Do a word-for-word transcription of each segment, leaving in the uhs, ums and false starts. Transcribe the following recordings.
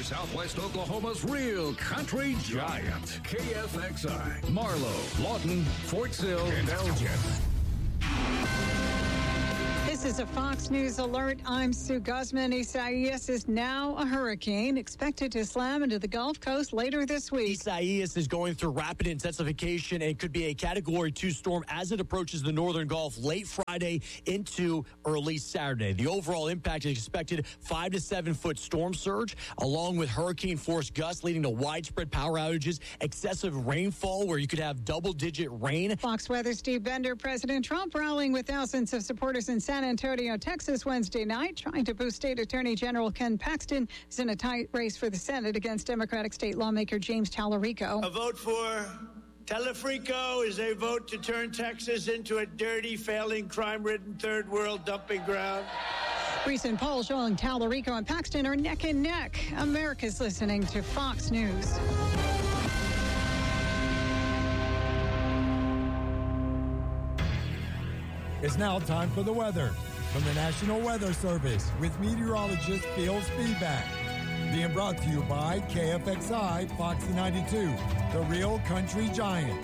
Southwest Oklahoma's real country giant. K F X I, Marlow, Lawton, Fort Sill, and Elgin. This is a Fox News alert. I'm Sue Guzman. Isaias is now a hurricane, expected to slam into the Gulf Coast later this week. Isaias is going through rapid intensification and could be a Category two storm as it approaches the northern Gulf late Friday into early Saturday. The overall impact is expected five to seven foot storm surge, along with hurricane force gusts leading to widespread power outages, excessive rainfall where you could have double digit rain. Fox Weather Steve Bender. President Trump rallying with thousands of supporters in San Antonio, Texas Wednesday night, trying to boost State Attorney General Ken Paxton is in a tight race for the Senate against Democratic state lawmaker James Tallarico. A vote for Tallarico is a vote to turn Texas into a dirty, failing, crime-ridden third world dumping ground. Recent polls showing Tallarico and Paxton are neck and neck. America's listening to Fox News. It's now time for the weather from the National Weather Service with meteorologist Phil Spivak. Being brought to you by K F X I Foxy ninety-two, the real country giant.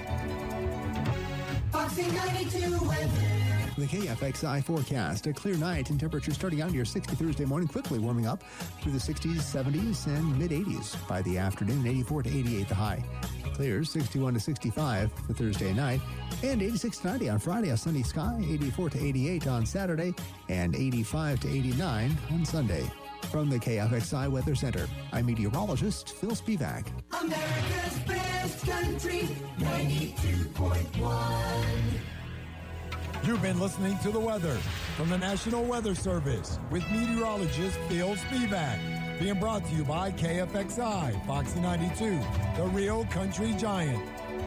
Foxy ninety-two weather. The K F X I forecast, a clear night and temperatures starting out near sixty Thursday morning, quickly warming up through the sixties, seventies, and mid-eighties. By the afternoon, eighty-four to eighty-eight the high. Clears sixty-one to sixty-five for Thursday night, and eighty-six to ninety on Friday, a sunny sky, eighty-four to eighty-eight on Saturday, and eighty-five to eighty-nine on Sunday. From the K F X I Weather Center, I'm meteorologist Phil Spivak. America's best country, ninety-two point one. You've been listening to the weather from the National Weather Service with meteorologist Phil Spivak. Being brought to you by K F X I Foxy ninety-two, the real country giant.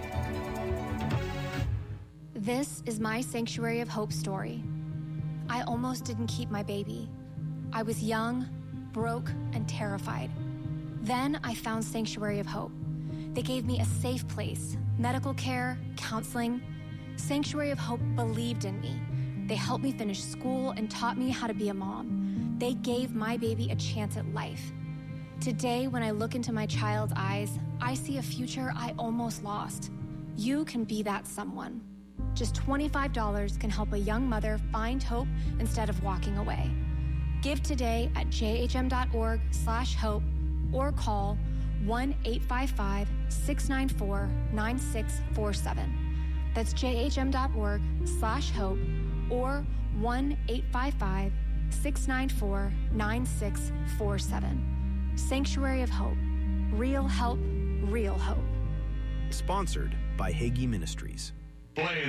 This is my Sanctuary of Hope story. I almost didn't keep my baby. I was young, broke, and terrified. Then I found Sanctuary of Hope. They gave me a safe place, medical care, counseling. Sanctuary of Hope believed in me. They helped me finish school and taught me how to be a mom. They gave my baby a chance at life. Today, when I look into my child's eyes, I see a future I almost lost. You can be that someone. Just twenty-five dollars can help a young mother find hope instead of walking away. Give today at jhm.org slash hope or call one eight five five, six nine four, nine six four seven. That's jhm.org slash hope or one eight five five, six nine four, nine six four seven. Sanctuary of Hope. Real help, real hope. Sponsored by Hagee Ministries. Play